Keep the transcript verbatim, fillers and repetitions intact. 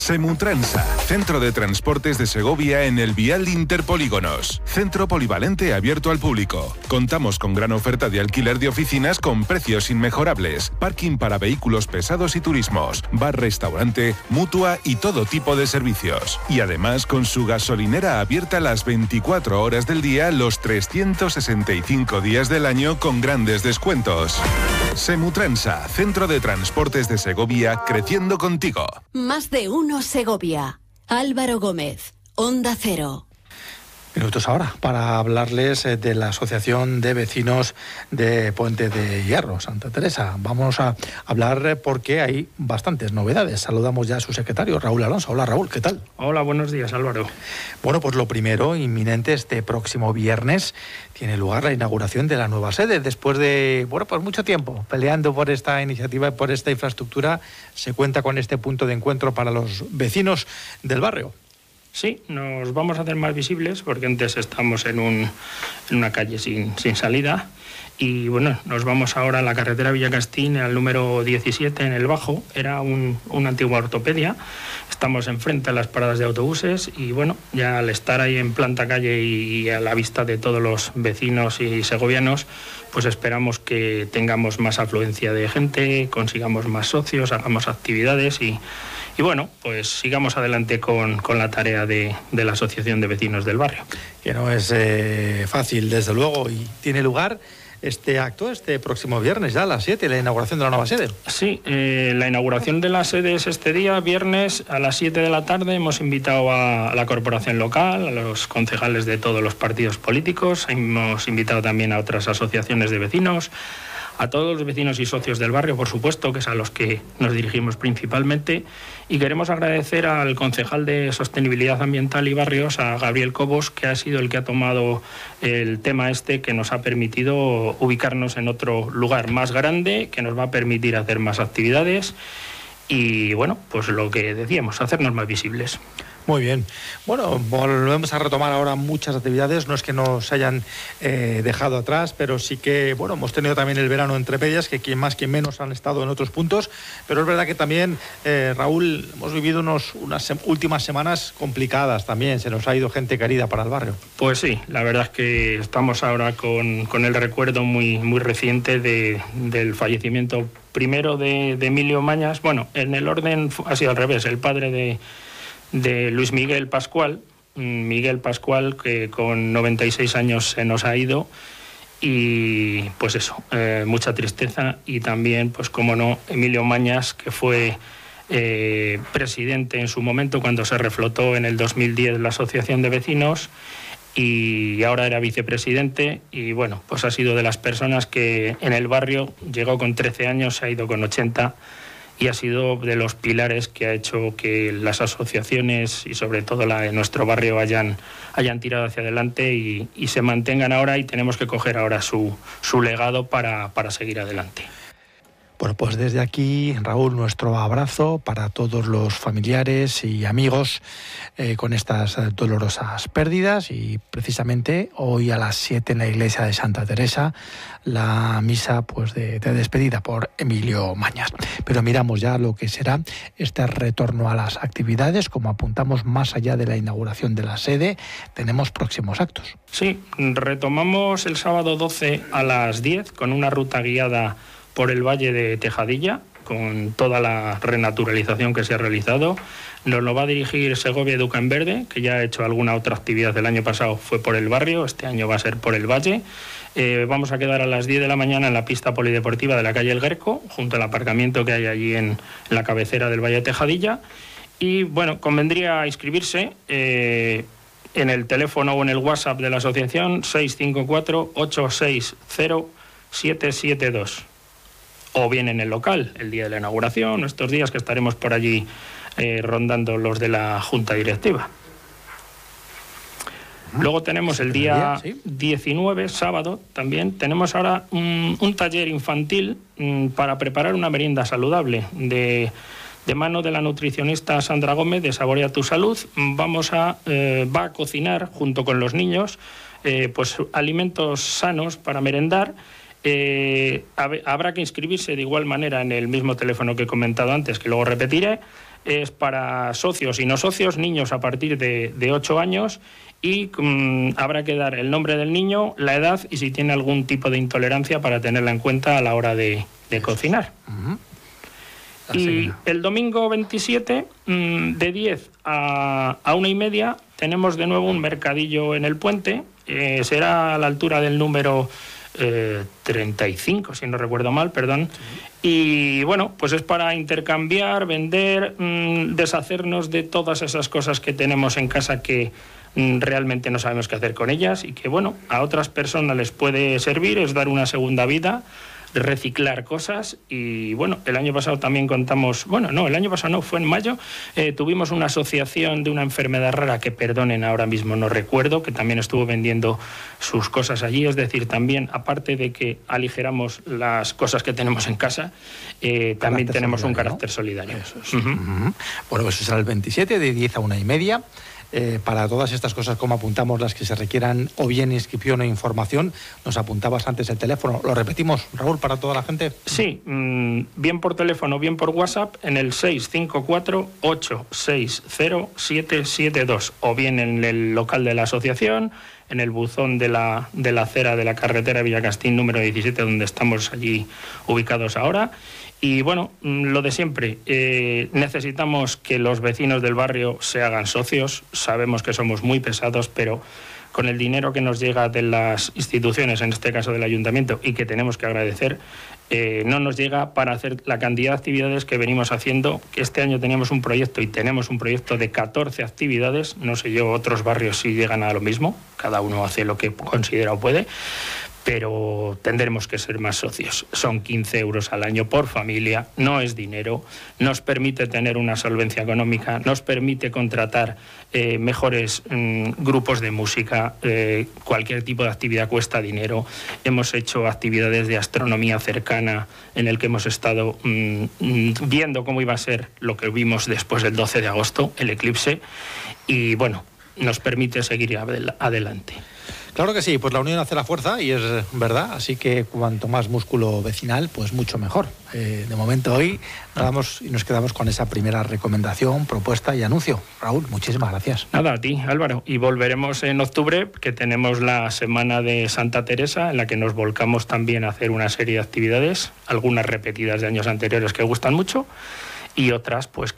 Semutransa, centro de transportes de Segovia en el Vial Interpolígonos. Centro polivalente abierto al público. Contamos con gran oferta de alquiler de oficinas con precios inmejorables. Parking para vehículos pesados y turismos. Bar, restaurante, mutua y todo tipo de servicios. Y además con su gasolinera abierta las veinticuatro horas del día, los trescientos sesenta y cinco días del año con grandes descuentos. Semutransa, centro de transportes de Segovia, creciendo contigo. Más de uno Segovia. Álvaro Gómez, Onda Cero. Minutos ahora para hablarles de la Asociación de Vecinos de Puente de Hierro, Santa Teresa. Vamos a hablar porque hay bastantes novedades. Saludamos ya a su secretario, Raúl Alonso. Hola, Raúl, ¿qué tal? Hola, buenos días, Álvaro. Bueno, pues lo primero, inminente, este próximo viernes tiene lugar la inauguración de la nueva sede. Después de, bueno, pues mucho tiempo peleando por esta iniciativa y por esta infraestructura, se cuenta con este punto de encuentro para los vecinos del barrio. Sí, nos vamos a hacer más visibles porque antes estamos en, un, en una calle sin, sin salida y bueno, nos vamos ahora a la carretera Villacastín, al número diecisiete en el Bajo. Era un, una antigua ortopedia, estamos enfrente a las paradas de autobuses y bueno, ya al estar ahí en planta calle y, y a la vista de todos los vecinos y segovianos, pues esperamos que tengamos más afluencia de gente, consigamos más socios, hagamos actividades y Y bueno, pues sigamos adelante con, con la tarea de, de la Asociación de Vecinos del Barrio. Que no es eh, fácil, desde luego, y tiene lugar este acto este próximo viernes, ya a las siete, la inauguración de la nueva sede. Sí, eh, la inauguración de la sede es este día, viernes, a las siete de la tarde. Hemos invitado a, a la corporación local, a los concejales de todos los partidos políticos, hemos invitado también a otras asociaciones de vecinos, a todos los vecinos y socios del barrio, por supuesto, que es a los que nos dirigimos principalmente, y queremos agradecer al concejal de Sostenibilidad Ambiental y Barrios, a Gabriel Cobos, que ha sido el que ha tomado el tema este, que nos ha permitido ubicarnos en otro lugar más grande, que nos va a permitir hacer más actividades y, bueno, pues lo que decíamos, hacernos más visibles. Muy bien. Bueno, volvemos a retomar ahora muchas actividades. No es que nos hayan eh, dejado atrás, pero sí que, bueno, hemos tenido también el verano entre medias, que quien más, quien menos han estado en otros puntos. Pero es verdad que también, eh, Raúl, hemos vivido unos, unas sem- últimas semanas complicadas también. Se nos ha ido gente querida para el barrio. Pues sí, la verdad es que estamos ahora con, con el recuerdo muy, muy reciente de, del fallecimiento primero de, de Emilio Mañas. Bueno, en el orden ha sido al revés. El padre de... de Luis Miguel Pascual, Miguel Pascual, que con noventa y seis años se nos ha ido, y pues eso, eh, mucha tristeza, y también, pues como no, Emilio Mañas, que fue eh, presidente en su momento cuando se reflotó en el dos mil diez la Asociación de Vecinos, y ahora era vicepresidente, y bueno, pues ha sido de las personas que en el barrio llegó con trece años, se ha ido con ochenta, y ha sido de los pilares que ha hecho que las asociaciones y sobre todo la de nuestro barrio hayan, hayan tirado hacia adelante y, y se mantengan ahora, y tenemos que coger ahora su, su legado para, para seguir adelante. Bueno, pues desde aquí, Raúl, nuestro abrazo para todos los familiares y amigos eh, con estas dolorosas pérdidas, y precisamente hoy a las siete en la iglesia de Santa Teresa la misa pues de, de despedida por Emilio Mañas. Pero miramos ya lo que será este retorno a las actividades. Como apuntamos, más allá de la inauguración de la sede, tenemos próximos actos. Sí, retomamos el sábado doce a las diez con una ruta guiada por el Valle de Tejadilla, con toda la renaturalización que se ha realizado. Nos lo va a dirigir Segovia Educa en Verde, que ya ha hecho alguna otra actividad. El año pasado fue por el barrio, este año va a ser por el Valle. Eh, vamos a quedar a las diez de la mañana en la pista polideportiva de la calle El Greco, junto al aparcamiento que hay allí en, en la cabecera del Valle de Tejadilla. Y bueno, convendría inscribirse eh, en el teléfono o en el WhatsApp de la asociación seis cinco cuatro, ocho seis cero, siete siete dos. O bien en el local, el día de la inauguración, estos días que estaremos por allí eh, rondando los de la Junta Directiva. Luego tenemos el día diecinueve, sábado, también. Tenemos ahora un, un taller infantil um, para preparar una merienda saludable de, de mano de la nutricionista Sandra Gómez de Saborea tu Salud. Vamos a, eh, va a cocinar junto con los niños eh, pues alimentos sanos para merendar. Eh, hab- habrá que inscribirse de igual manera en el mismo teléfono que he comentado antes, que luego repetiré, es para socios y no socios, niños a partir de, de ocho años, y um, habrá que dar el nombre del niño, la edad y si tiene algún tipo de intolerancia para tenerla en cuenta a la hora de, de cocinar. Uh-huh. Y el domingo veintisiete, um, de diez a, a una y media, tenemos de nuevo un mercadillo en el puente. Eh, será a la altura del número eh, treinta y cinco, si no recuerdo mal, perdón. Sí. Y bueno, pues es para intercambiar, vender, mmm, deshacernos de todas esas cosas que tenemos en casa que mmm, realmente no sabemos qué hacer con ellas y que, bueno, a otras personas les puede servir, es dar una segunda vida, reciclar cosas. Y bueno, el año pasado también contamos, bueno, no, el año pasado no, fue en mayo, eh, tuvimos una asociación de una enfermedad rara que, perdonen, ahora mismo no recuerdo, que también estuvo vendiendo sus cosas allí. Es decir, también, aparte de que aligeramos las cosas que tenemos en casa, eh, también tenemos un carácter, ¿no?, solidario. Eso es. Uh-huh. Uh-huh. Bueno, pues será el veintisiete, de diez a una y media. Eh, para todas estas cosas, como apuntamos, las que se requieran o bien inscripción o información, nos apuntabas antes el teléfono. ¿Lo repetimos, Raúl, para toda la gente? Sí, mmm, bien por teléfono, bien por WhatsApp, en el seis cinco cuatro, ocho seis cero, siete siete dos, o bien en el local de la asociación, en el buzón de la, de la acera de la carretera Villacastín número diecisiete, donde estamos allí ubicados ahora. Y bueno, lo de siempre, eh, necesitamos que los vecinos del barrio se hagan socios. Sabemos que somos muy pesados, pero con el dinero que nos llega de las instituciones, en este caso del ayuntamiento, y que tenemos que agradecer, eh, no nos llega para hacer la cantidad de actividades que venimos haciendo. Este año teníamos un proyecto y tenemos un proyecto de catorce actividades. No sé yo otros barrios si llegan a lo mismo, cada uno hace lo que considera o puede, pero tendremos que ser más socios. Son quince euros al año por familia, no es dinero, nos permite tener una solvencia económica, nos permite contratar eh, mejores mmm, grupos de música, eh, cualquier tipo de actividad cuesta dinero. Hemos hecho actividades de astronomía cercana en el que hemos estado mmm, viendo cómo iba a ser lo que vimos después del doce de agosto, el eclipse, y bueno, nos permite seguir adel- adelante. Claro que sí, pues la unión hace la fuerza y es verdad, así que cuanto más músculo vecinal, pues mucho mejor. Eh, de momento hoy damos y nos quedamos con esa primera recomendación, propuesta y anuncio. Raúl, muchísimas gracias. Nada, a ti, Álvaro, y volveremos en octubre, que tenemos la Semana de Santa Teresa, en la que nos volcamos también a hacer una serie de actividades, algunas repetidas de años anteriores que gustan mucho, y otras pues